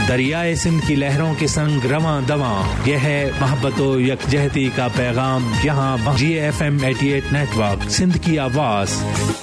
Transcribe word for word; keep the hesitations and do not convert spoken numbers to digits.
दरियाए सिंध की लहरों के संग रवां दवां, यह है मोहब्बतो यकजहती का पैगाम। यहाँ जी एफ एम अट्ठासी नेटवर्क, सिंध की आवाज।